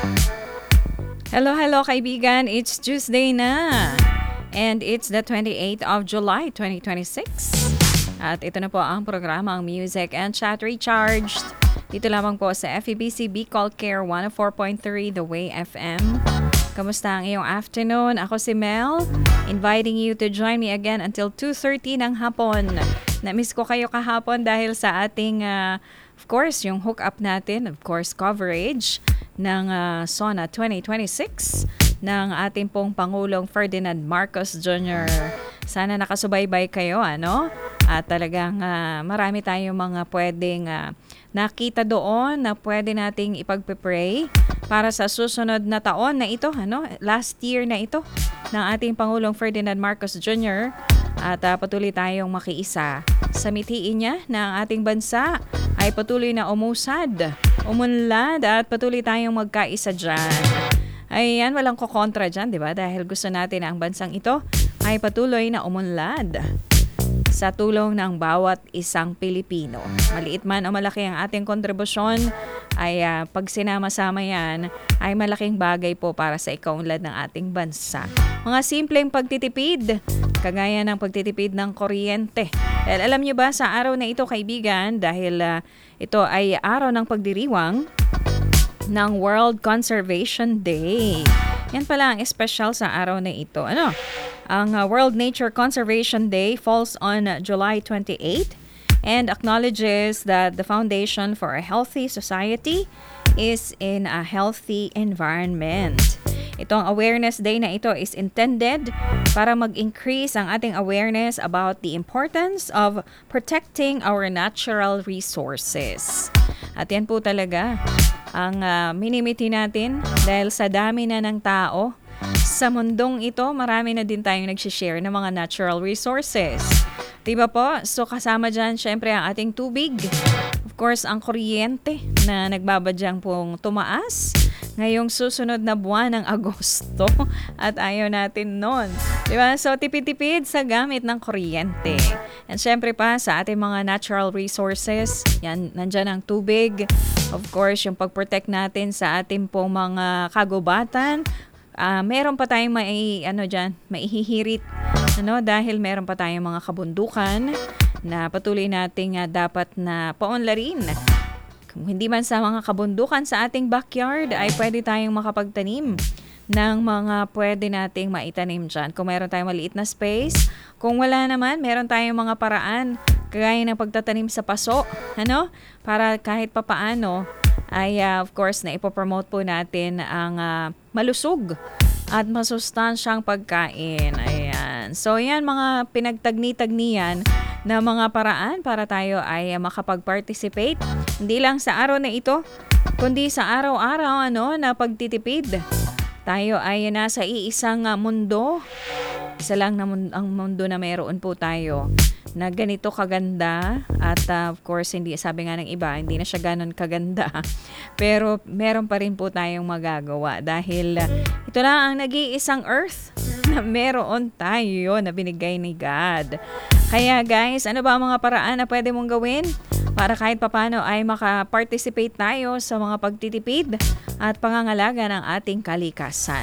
Hello, hello kaibigan. It's Tuesday na. And it's the 28th of July, 2026. At ito na po ang programang Music and Chat Recharged. Dito lamang po sa FEBC Bicol Care 104.3 The Way FM. Kamusta ang iyong afternoon? Ako si Mel, inviting you to join me again until 2:30 ng hapon. Na-miss ko kayo kahapon dahil sa ating, of course, yung hook-up natin, of course, coverage ng SONA 2026 ng ating pong Pangulong Ferdinand Marcos Jr. Sana nakasubaybay kayo, ano? At talagang marami tayong mga pwedeng nakita doon na pwede nating ipagpe-pray para sa susunod na taon na ito, ano? Last year na ito ng ating Pangulong Ferdinand Marcos Jr. At patuloy tayong makiisa sa mithiin niya na ang ating bansa ay patuloy na umunlad at patuloy tayong magkaisa dyan. Ayan, walang kukontra dyan, di ba? Dahil gusto natin na ang bansang ito ay patuloy na umunlad sa tulong ng bawat isang Pilipino. Maliit man o malaki ang ating kontribusyon, ay pag sinama-sama yan, ay malaking bagay po para sa ikaunlad ng ating bansa. Mga simpleng pagtitipid, kagaya ng pagtitipid ng kuryente. Dahil alam nyo ba sa araw na ito kaibigan, dahil ito ay araw ng pagdiriwang ng World Conservation Day. Yan pala ang espesyal sa araw na ito. Ano? Ang World Nature Conservation Day falls on July 28 and acknowledges that the foundation for a healthy society is in a healthy environment. Itong awareness day na ito is intended para mag-increase ang ating awareness about the importance of protecting our natural resources. At yan po talaga ang minimiti natin dahil sa dami na ng tao sa mundong ito, marami na din tayong nagsishare ng mga natural resources. Diba po? So kasama dyan syempre ang ating tubig. Of course, ang kuryente na nagbabadyang pong tumaas ngayong susunod na buwan ng Agosto at ayaw natin nun. Diba? So tipid-tipid sa gamit ng kuryente. And syempre pa sa ating mga natural resources, yan, nandyan ang tubig. Of course, yung pag-protect natin sa ating pong mga kagubatan. Meron pa tayong maihihirit dahil meron pa tayong mga kabundukan na patuloy nating dapat na paunlarin. Kung hindi man sa mga kabundukan sa ating backyard ay pwede tayong makapagtanim ng mga pwede nating maitanim dyan. Kung meron tayong maliit na space, kung wala naman, meron tayong mga paraan kagaya ng pagtatanim sa paso, para kahit papaano ay of course na ipopromote po natin ang malusog at masustansyang pagkain. Ayan. So yan mga pinagtagni-tagniyan na mga paraan para tayo ay makapag-participate hindi lang sa araw na ito kundi sa araw-araw na pagtitipid. Tayo ay nasa iisang mundo. Isa lang ang mundo na mayroon po tayo na ganito kaganda at of course hindi sabi nga ng iba hindi na siya ganon kaganda pero meron pa rin po tayong magagawa dahil ito lang ang nag-iisang earth na meron tayo na binigay ni God. Kaya guys, ano ba ang mga paraan na pwede mong gawin para kahit papano ay maka-participate tayo sa mga pagtitipid at pangangalaga ng ating kalikasan.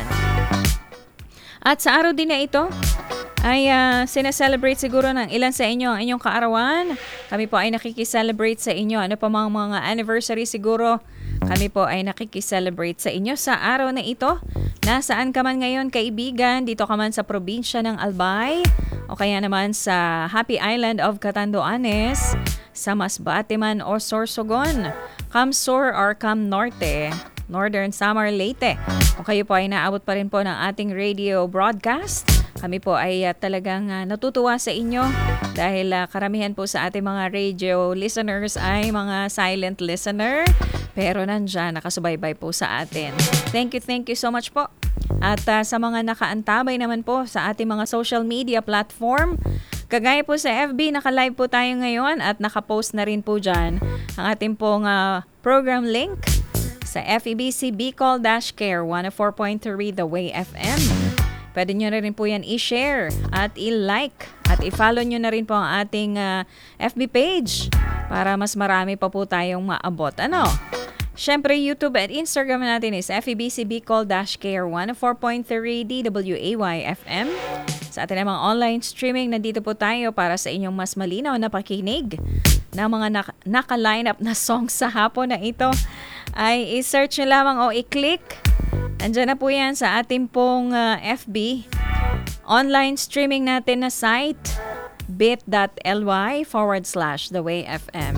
At sa araw din na ito ay sinaselebrate siguro ng ilan sa inyo ang inyong kaarawan. Kami po ay nakikiselebrate sa inyo. Ano pa mga anniversary siguro, kami po ay nakikiselebrate sa inyo sa araw na ito. Nasaan ka man ngayon kaibigan, dito ka man sa probinsya ng Albay o kaya naman sa Happy Island of Catanduanes, sa Masbate man o Sorsogon, Camsur or Cam Norte, Northern Samar Leyte. O kayo po ay naabot pa rin po ng ating radio broadcast. Kami po ay talagang natutuwa sa inyo dahil karamihan po sa ating mga radio listeners ay mga silent listener pero nandyan nakasubaybay po sa atin. Thank you so much po. At sa mga nakaantabay naman po sa ating mga social media platform, kagaya po sa FB, naka-live po tayo ngayon at naka-post na rin po dyan ang ating pong program link sa FEBC Bicol-Care 104.3 The Way FM. Pwede nyo na rin po yan i-share at i-like at i-follow nyo na rin po ang ating FB page para mas marami pa po tayong maabot. Siyempre, YouTube at Instagram natin is FEBC Bicol-KR 104.3 DWAY FM. Sa atin namang online streaming, nandito po tayo para sa inyong mas malinaw na pakinig ng mga naka-line up na songs sa hapon na ito. Ay i-search nyo lamang o i-click. Andyan na po yan sa ating pong FB. Online streaming natin na site, bit.ly/thewayfm.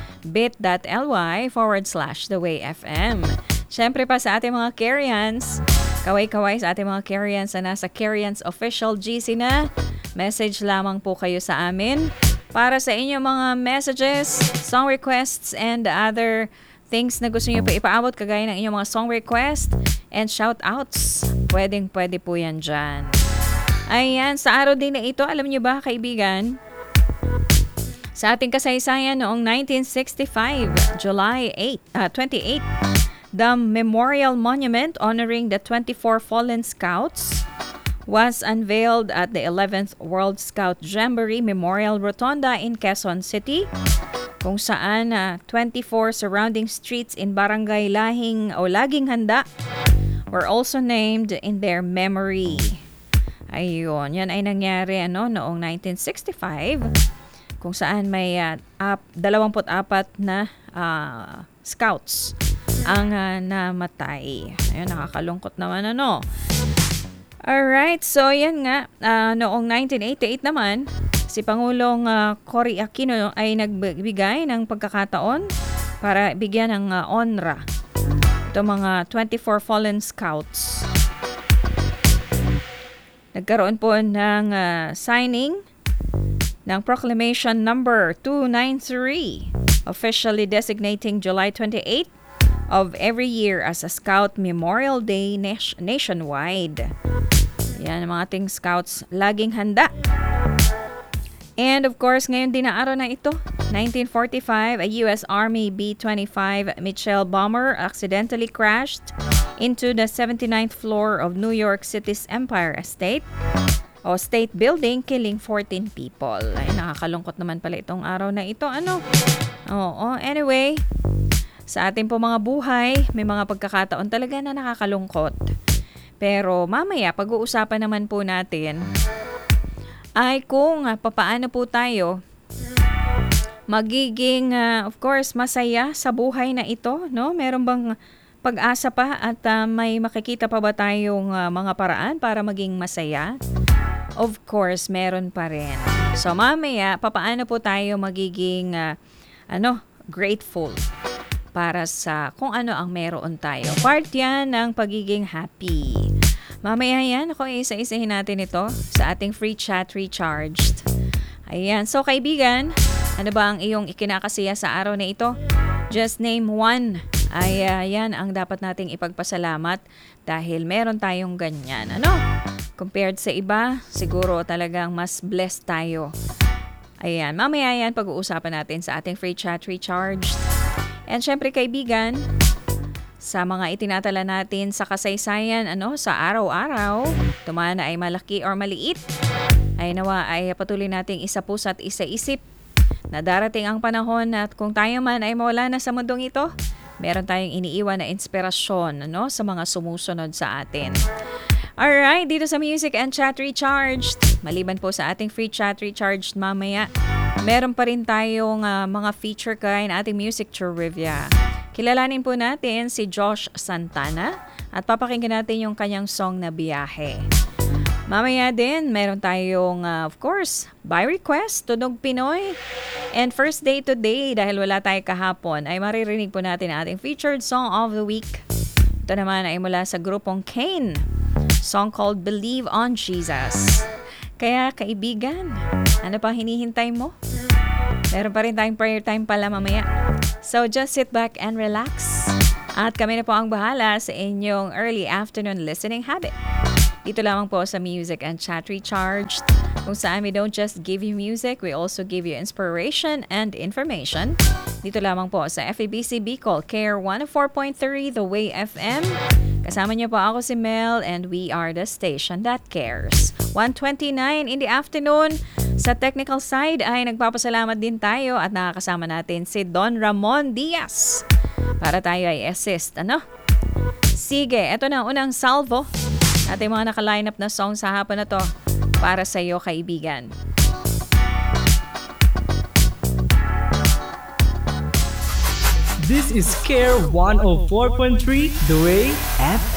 bit.ly/thewayfm. Siyempre pa sa ating mga Carians, kaway-kaway sa ating mga Carians na nasa Carians Official GC na. Message lamang po kayo sa amin para sa inyong mga messages, song requests, and other things na gusto nyo pa ipaabot kagaya ng inyong mga song request and shoutouts. Pwede po yan dyan. Ayan, sa araw din na ito, alam nyo ba kaibigan, sa ating kasaysayan noong 1965, July 28, the Memorial Monument honoring the 24 fallen scouts was unveiled at the 11th World Scout Jamboree Memorial Rotonda in Quezon City, kung saan 24 surrounding streets in Barangay Laging Handa were also named in their memory. Ayun, yan ay nangyari noong 1965. Kung saan may 24 na scouts ang namatay. Ayun, nakakalungkot naman Alright, so yan nga, noong 1988 naman, si Pangulong Cory Aquino ay nagbigay ng pagkakataon para bigyan ng honra itong mga 24 fallen scouts. Nagkaroon po ng signing ng Proclamation number 293, officially designating July 28 of every year as a Scout Memorial Day nationwide. Yan ang mga ating scouts laging handa. And of course, ngayon din na araw na ito, 1945, a U.S. Army B-25 Mitchell bomber accidentally crashed into the 79th floor of New York City's Empire State Building, killing 14 people. Ay, nakakalungkot naman pala itong araw na ito. Anyway, sa ating po mga buhay, may mga pagkakataon talaga na nakakalungkot. Pero mamaya, pag-uusapan naman po natin ay kung papaano po tayo magiging, of course, masaya sa buhay na ito, no? Meron bang pag-asa pa at may makikita pa ba tayong mga paraan para maging masaya? Of course, meron pa rin. So mamaya, papaano po tayo magiging grateful para sa kung ano ang meron tayo. Part yan ng pagiging happy. Mamaya yan, isa-isahin natin ito sa ating free chat recharged. Ayan, so kaibigan, ano ba ang iyong ikinakasiya sa araw na ito? Just name one. Ay, yan ang dapat nating ipagpasalamat dahil meron tayong ganyan. Compared sa iba, siguro talagang mas blessed tayo. Ayan, mamaya yan pag-uusapan natin sa ating free chat recharged. And syempre kaibigan, sa mga itinatala natin sa kasaysayan, sa araw-araw, tumaan ay malaki or maliit, ay nawa ay patuloy nating isa-puso at isa-isip na darating ang panahon at kung tayo man ay mawala na sa mundong ito, meron tayong iniiwan na inspirasyon sa mga sumusunod sa atin. Alright, dito sa Music and Chat Recharged, maliban po sa ating free chat recharged mamaya, meron pa rin tayong mga feature kay na ating music trivia. Kilalanin po natin si Josh Santana at papakinggan natin yung kanyang song na Biyahe. Mamaya din, meron tayong, of course, by request, Tunog Pinoy. And first day today, dahil wala tayo kahapon, ay maririnig po natin ang ating featured song of the week. Ito naman ay mula sa grupong Kane. Song called Believe on Jesus. Kaya kaibigan, ano pa hinihintay mo? Meron pa rin tayong prayer time pala mamaya. So just sit back and relax. At kami na po ang bahala sa inyong early afternoon listening habit. Dito lamang po sa Music and Chat Recharged, kung saan we don't just give you music, we also give you inspiration and information. Dito lamang po sa FEBC Bicol, KR 104.3 The Way FM. Kasama niyo po ako si Mel and we are the station that cares. 1:29 in the afternoon. Sa technical side ay nagpapasalamat din tayo at nakakasama natin si Don Ramon Diaz. para tayo ay assist, ano? Sige, eto na unang salvo. Ating mga naka-line up na song sa hapon na to para sa iyo, kaibigan. This is Care 104.3 The Way FM.